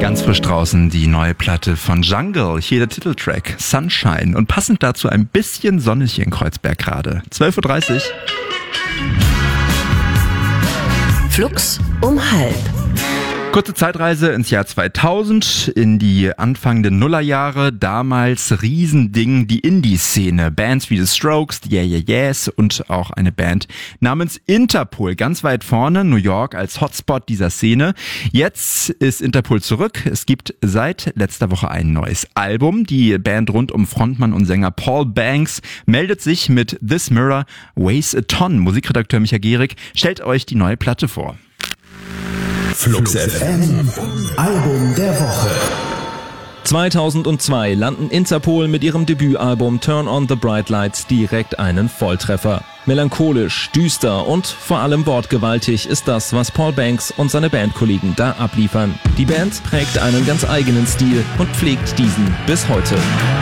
Ganz frisch draußen die neue Platte von Jungle, hier der Titeltrack Sunshine und passend dazu ein bisschen sonnig hier in Kreuzberg gerade. 12.30 Uhr. Flux um halb. Kurze Zeitreise ins Jahr 2000, in die anfangenden Nullerjahre. Damals Riesending, die Indie-Szene. Bands wie The Strokes, die Yeah Yeah Yeahs und auch eine Band namens Interpol. Ganz weit vorne, New York als Hotspot dieser Szene. Jetzt ist Interpol zurück. Es gibt seit letzter Woche ein neues Album. Die Band rund um Frontmann und Sänger Paul Banks meldet sich mit This Mirror Weighs a Ton. Musikredakteur Micha Gehrig stellt euch die neue Platte vor. Flux FM, Album der Woche. 2002 landen Interpol mit ihrem Debütalbum Turn on the Bright Lights direkt einen Volltreffer. Melancholisch, düster und vor allem wortgewaltig ist das, was Paul Banks und seine Bandkollegen da abliefern. Die Band prägt einen ganz eigenen Stil und pflegt diesen bis heute.